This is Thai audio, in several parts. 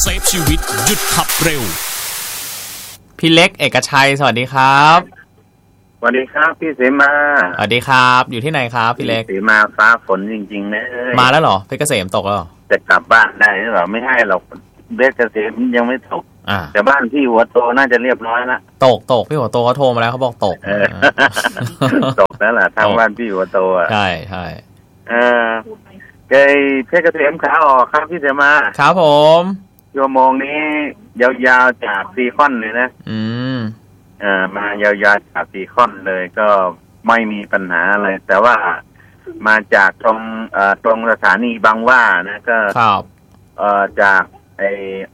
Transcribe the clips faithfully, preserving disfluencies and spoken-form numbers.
เซฟชีวิตหยุดขับเร็วพี่เล็กเอกชัยสวัสดีครับสวัสดีครับพี่เสมาสวัสดีครับอยู่ที่ไหนครับพี่เล็กเสมาฟ้าฝนจริงๆนะมาแล้วเหรอเพชรเกษมตกแล้วจะกลับบ้านได้หรือเปล่าไม่ให้หรอกเพชรเกษมยังไม่ตกแต่บ้านพี่หัวโตน่าจะเรียบร้อยแล้วตกตกพี่หัวโตเขาโทรมาแล้วเขาบอกตกตกแล้วล่ะทางบ้านพี่หัวโตอ่ะใช่ใช่เออไกเพชรเกษมขาออกครับพี่เสมาครับผมชั่วโมงนี้ยาวๆจากซีคอนเลยนะอืมเอ่อมายาวๆจากซีคอนเลยก็ไม่มีปัญหาอะไรแต่ว่ามาจากตรงเอ่อตรงสถานีบางหว่านะก็ครับเอ่อจากไอ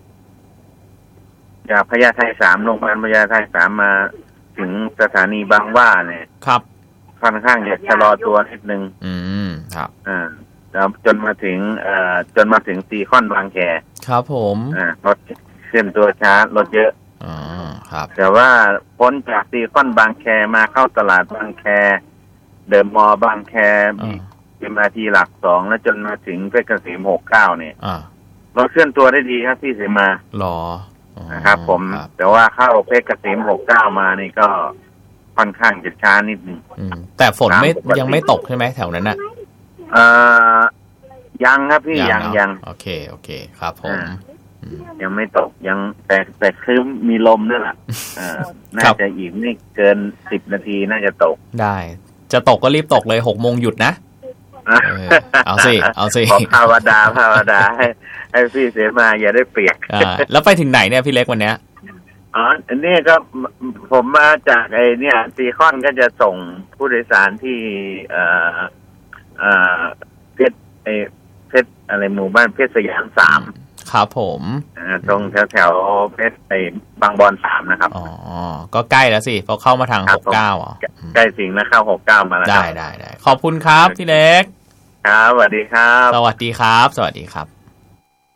จากพญาไทสามโรงพยาบาลพญาไทสามมาถึงสถานีบางหว่าเนี่ยครับค่อนข้างจะชะลอตัวนิดนึงอืมครับอ่าแล้วจนมาถึงเอ่อจนมาถึงซีคอนบางแคครับผมอ่ารถเคลื่อนตัวช้ารถเยอะอ๋อครับแต่ว่าพ้นจากซีคอนบางแคมาเข้าตลาดบางแคเดิมมอบางแคมีเป็นมาทีหลักสองแล้วจนมาถึงเพชรเกษมหกเก้าเนี่ยรถเคลื่อนตัวได้ดีครับพี่เสมาหรอนะครับผมแต่ว่าเข้าเพชรเกษมหกเก้ามานี่ก็ค่อนข้างจะช้านิดนึงแต่ฝนไม่ยังไม่ตกใช่ไหมแถวนั้นน่ะเอ่อยังครับพี่ยังยังโอเคโอเคครับผมยังไม่ตกยังแต่แต่คือมีลมด้วยล่ะน่าจะอีกไม่เกินสิบนาทีน่าจะตกได้จะตกก็รีบตกเลยหกโมงหยุดนะเอาสิเอาสิภาวดาภาวดาให้ให้พี่เสมาอย่าได้เปียกแล้วไปถึงไหนเนี่ยพี่เล็กวันเนี้ยอ๋ออันนี้ก็ผมมาจากไอ้เนี่ยซีคอนก็จะส่งผู้โดยสารที่เอ่อเอ่อเพชรไอ้เพชรอะไรหมู่บ้านเพชรสยามสามครับผมตรงแถวแถวเพชรไอ้บางบอนสามนะครับอ๋อก็ใกล้แล้วสิเพราะเข้ามาทางหกเก้าอ๋อใกล้สิงแล้วเข้าหกเก้ามาแล้วได้ได้ได้ขอบคุณครับพี่เล็กครับสวัสดีครับสวัสดีครับสวัสดีครับ